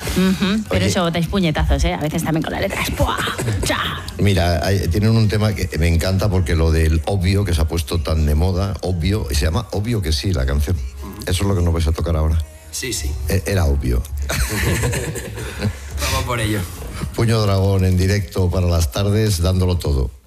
Pero eso, dais puñetazos, ¿eh? A veces también con las letras. ¡Pua! ¡Cha! Mira, tienen un tema que me encanta porque lo del obvio, que se ha puesto tan de moda, obvio, y se llama Obvio que sí, la canción. Eso es lo que nos vais a tocar ahora. Sí, sí. Era obvio. Vamos por ello. Puño Dragón en directo para las tardes, dándolo todo.